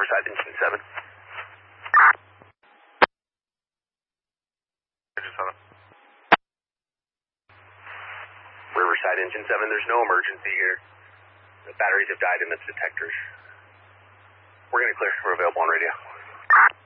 Riverside Engine 7. Riverside Engine 7, there's no emergency here. The batteries have died in its detectors. We're going to clear. We're available on radio.